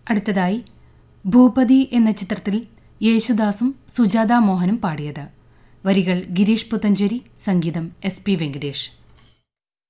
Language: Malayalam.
അടുത്തതായി ഭൂപതി എന്ന ചിത്രത്തിൽ യേശുദാസും സുജാത മോഹനും പാടിയത്. വരികൾ ഗിരീഷ് പുത്തഞ്ചേരി, സംഗീതം SP വെങ്കടേഷ്.